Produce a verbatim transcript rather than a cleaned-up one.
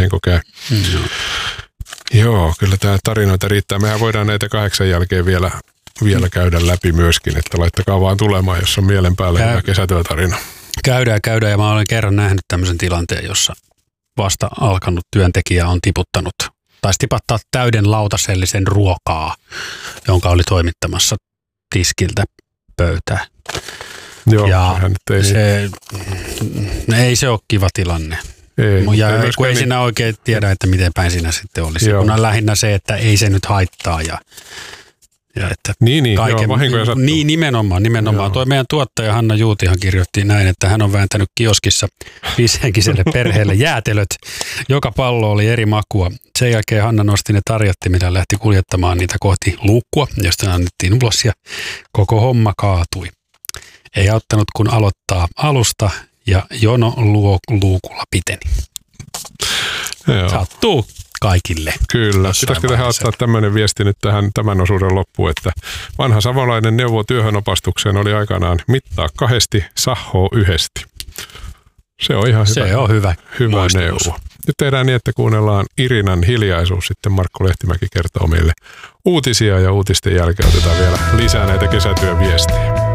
vahinko käy. Mm. Joo, kyllä tämä tarinoita riittää. Mehän voidaan näitä kahdeksan jälkeen vielä, vielä käydä läpi myöskin, että laittakaa vaan tulemaan, jos on mielen päällä Käy... hyvä kesätyötarina. Käydään, käydään ja mä olen kerran nähnyt tämmöisen tilanteen, jossa vasta alkanut työntekijä on tiputtanut, taisi tipattaa täyden lautasellisen ruokaa, jonka oli toimittamassa tiskiltä pöytään. Joo, ja ei, se, ei se ole kiva tilanne. Ei, ja ei kun ei siinä oikein tiedä, että miten päin siinä sitten olisi. Joo. Kun on lähinnä se, että ei se nyt haittaa ja, ja että niin, niin, kaiken, joo, vahinkoja sattuu. Niin, nimenomaan, nimenomaan. Tuo meidän tuottaja Hanna Juutihan kirjoitti näin, että hän on vääntänyt kioskissa viisihenkiselle perheelle jäätelöt. Joka pallo oli eri makua. Sen jälkeen Hanna nosti ne tarjottimilla ja lähti kuljettamaan niitä kohti luukkua, josta annettiin ulos ja koko homma kaatui. Ei auttanut kun aloittaa alusta ja jono luo, luukulla piteni. Joo. Sattuu kaikille. Kyllä. Pitäisikö tähän ottaa tämmöinen viesti nyt tähän tämän osuuden loppuun, että vanha savolainen neuvo työhönopastukseen oli aikanaan mittaa kahdesti, sahoo yhdesti. Se on ihan Se hyvä, on hyvä, hyvä neuvo. Nyt tehdään niin, että kuunnellaan Irinan hiljaisuus. Sitten Markku Lehtimäki kertoo meille uutisia ja uutisten jälkeen otetaan vielä lisää näitä kesätyön viestejä.